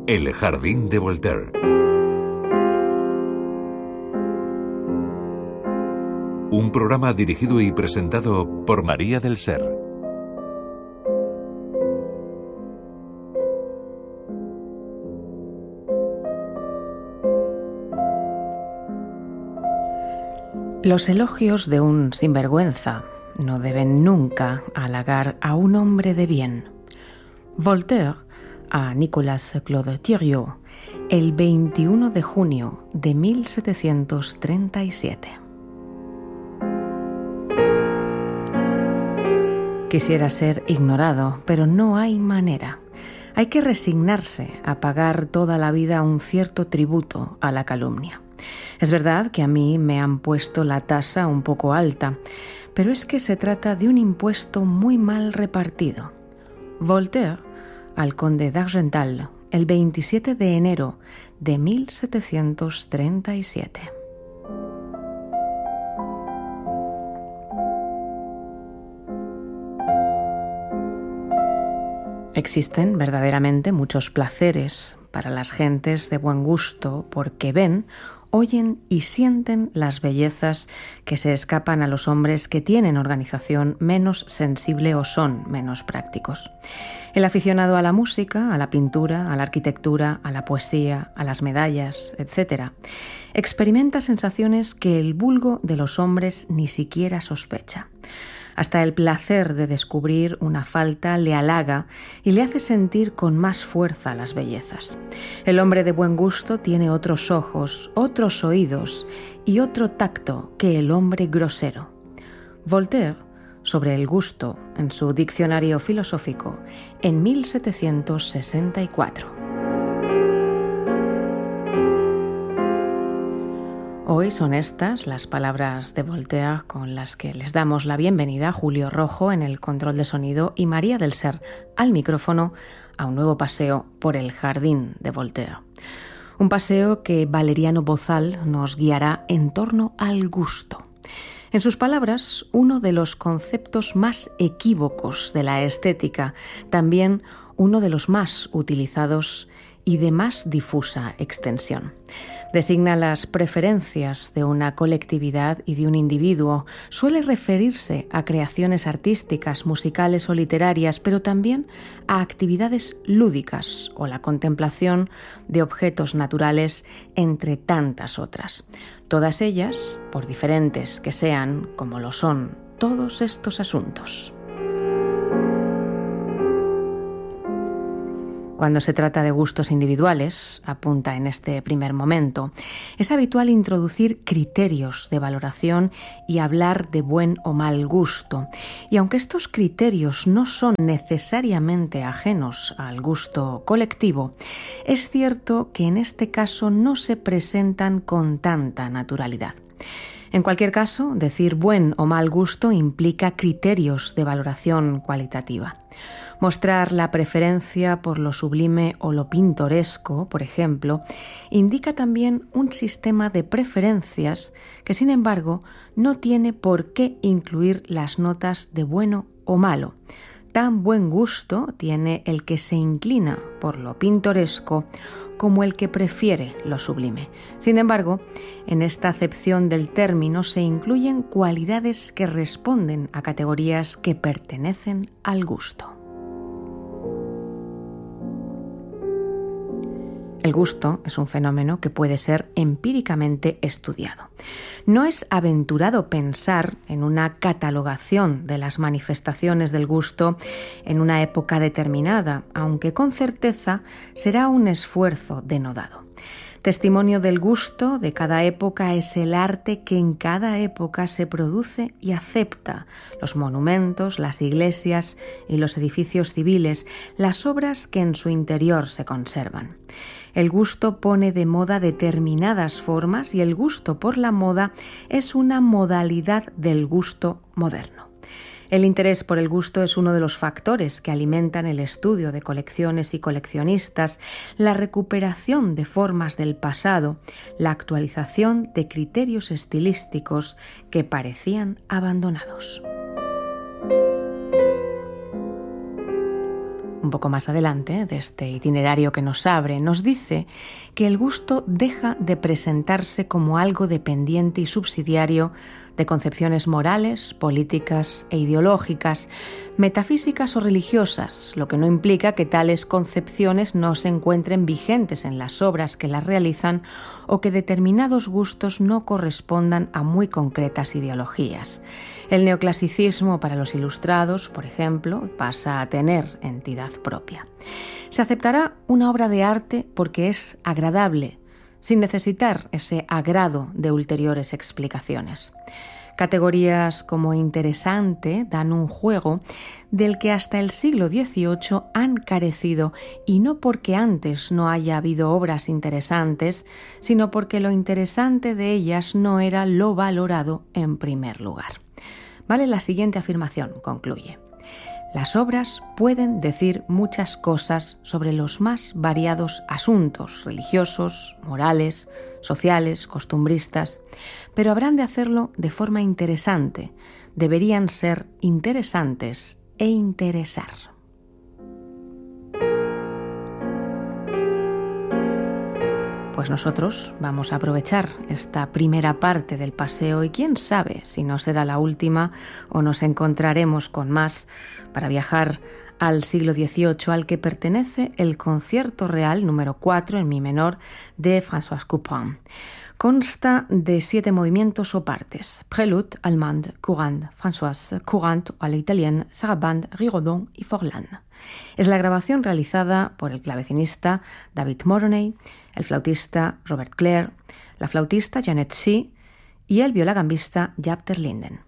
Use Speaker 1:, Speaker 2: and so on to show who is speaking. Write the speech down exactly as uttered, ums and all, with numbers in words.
Speaker 1: El jardín de Voltaire. Un programa dirigido y presentado por María del Ser.
Speaker 2: Los elogios de un sinvergüenza no deben nunca halagar a un hombre de bien. Voltaire a Nicolas Claude Thiriot el veintiuno de junio de mil setecientos treinta y siete. Quisiera ser ignorado, pero no hay manera. Hay que resignarse a pagar toda la vida un cierto tributo a la calumnia. Es verdad que a mí me han puesto la tasa un poco alta, pero es que se trata de un impuesto muy mal repartido. Voltaire al conde d'Argental el veintisiete de enero de mil setecientos treinta y siete. Existen verdaderamente muchos placeres para las gentes de buen gusto porque ven, oyen y sienten las bellezas que se escapan a los hombres que tienen organización menos sensible o son menos prácticos. El aficionado a la música, a la pintura, a la arquitectura, a la poesía, a las medallas, etcétera, experimenta sensaciones que el vulgo de los hombres ni siquiera sospecha. Hasta el placer de descubrir una falta le halaga y le hace sentir con más fuerza las bellezas. El hombre de buen gusto tiene otros ojos, otros oídos y otro tacto que el hombre grosero. Voltaire, sobre el gusto, en su Diccionario Filosófico, en mil setecientos sesenta y cuatro. Hoy son estas las palabras de Voltaire con las que les damos la bienvenida a Julio Rojo en el control de sonido y María del Ser al micrófono a un nuevo paseo por el jardín de Voltaire. Un paseo que Valeriano Bozal nos guiará en torno al gusto. En sus palabras, uno de los conceptos más equívocos de la estética, también uno de los más utilizados y de más difusa extensión. Designa las preferencias de una colectividad y de un individuo. Suele referirse a creaciones artísticas, musicales o literarias, pero también a actividades lúdicas o la contemplación de objetos naturales, entre tantas otras. Todas ellas, por diferentes que sean, como lo son todos estos asuntos. Cuando se trata de gustos individuales, apunta en este primer momento, es habitual introducir criterios de valoración y hablar de buen o mal gusto. Y aunque estos criterios no son necesariamente ajenos al gusto colectivo, es cierto que en este caso no se presentan con tanta naturalidad. En cualquier caso, decir buen o mal gusto implica criterios de valoración cualitativa. Mostrar la preferencia por lo sublime o lo pintoresco, por ejemplo, indica también un sistema de preferencias que, sin embargo, no tiene por qué incluir las notas de bueno o malo. Tan buen gusto tiene el que se inclina por lo pintoresco como el que prefiere lo sublime. Sin embargo, en esta acepción del término se incluyen cualidades que responden a categorías que pertenecen al gusto. El gusto es un fenómeno que puede ser empíricamente estudiado. No es aventurado pensar en una catalogación de las manifestaciones del gusto en una época determinada, aunque con certeza será un esfuerzo denodado. Testimonio del gusto de cada época es el arte que en cada época se produce y acepta, los monumentos, las iglesias y los edificios civiles, las obras que en su interior se conservan. El gusto pone de moda determinadas formas y el gusto por la moda es una modalidad del gusto moderno. El interés por el gusto es uno de los factores que alimentan el estudio de colecciones y coleccionistas, la recuperación de formas del pasado, la actualización de criterios estilísticos que parecían abandonados. poco más adelante de este itinerario que nos abre, nos dice que el gusto deja de presentarse como algo dependiente y subsidiario de concepciones morales, políticas e ideológicas, metafísicas o religiosas, lo que no implica que tales concepciones no se encuentren vigentes en las obras que las realizan o que determinados gustos no correspondan a muy concretas ideologías. El neoclasicismo para los ilustrados, por ejemplo, pasa a tener entidad propia. Se aceptará una obra de arte porque es agradable, sin necesitar ese agrado de ulteriores explicaciones. Categorías como interesante dan un juego del que hasta el siglo dieciocho han carecido, y no porque antes no haya habido obras interesantes, sino porque lo interesante de ellas no era lo valorado en primer lugar. Vale la siguiente afirmación, concluye. Las obras pueden decir muchas cosas sobre los más variados asuntos religiosos, morales, sociales, costumbristas, pero habrán de hacerlo de forma interesante. Deberían ser interesantes e interesar. Pues nosotros vamos a aprovechar esta primera parte del paseo y quién sabe si no será la última o nos encontraremos con más para viajar al siglo dieciocho, al que pertenece el Concierto Real número cuatro en mi menor de François Couperin. Consta de siete movimientos o partes: Prélude, Allemande, Courante, Françoise, Courante a la italienne, Sarabande, Rigaudon y Forlán. Es la grabación realizada por el clavecinista David Moroney, el flautista Robert Clare, la flautista Janet Shee y el violagambista Jaap ter Linden.